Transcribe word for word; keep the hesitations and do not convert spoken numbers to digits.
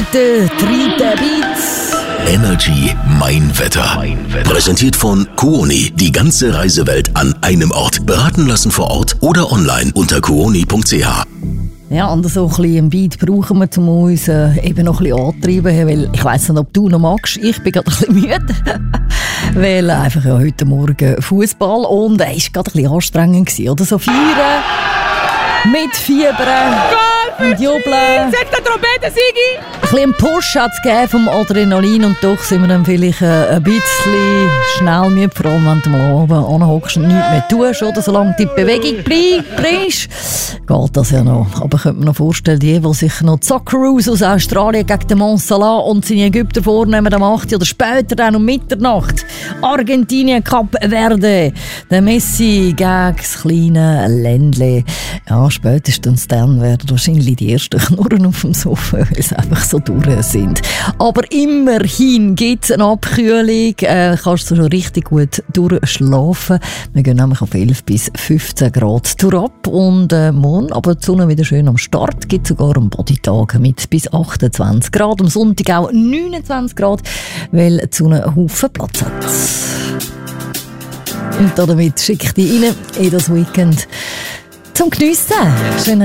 mit den dritten Beats. Energy Mein Wetter. Mein Wetter. Präsentiert von Kuoni. Die ganze Reisewelt an einem Ort. Beraten lassen vor Ort oder online unter kuoni punkt c h. Ja, und so ein bisschen ein Beat brauchen wir, um uns äh, eben noch ein bisschen antreiben, weil ich weiss nicht, ob du noch magst. Ich bin gerade ein bisschen müde, weil einfach ja, heute Morgen Fußball und es war gerade ein bisschen anstrengend gewesen, oder? So feiern, mit Fiebern und jubeln. Sag der Trompete, Sigi! Ein bisschen Push hat es gegeben vom Adrenalin und doch sind wir dann vielleicht äh, ein bisschen schnell müde, vor allem wenn du mal oben anhockst und nichts mehr tust, oder solange die Bewegung bringst, geht das ja noch. Aber ich könnte mir noch vorstellen, die, die sich noch die Socceroos aus Australien gegen den Mont Salah und seine Ägypter vornehmen am acht oder später dann um Mitternacht. Argentinien, Kap Verde, der Messi gegen das kleine Ländle. Ja, spätestens dann werden wahrscheinlich die ersten Knurren auf dem Sofa, weil sie einfach so durch sind. Aber immerhin gibt es eine Abkühlung. Äh, kannst du schon richtig gut durchschlafen. Wir gehen nämlich auf elf bis fünfzehn Grad durch ab. Und äh, morgen, aber die Sonne wieder schön am Start, gibt sogar einen Bodytag mit bis achtundzwanzig Grad. Am Sonntag auch neunundzwanzig Grad, weil die Sonne einen Haufen Platz hat. Und damit schicke ich dich rein in das Weekend zum Geniessen. Schönen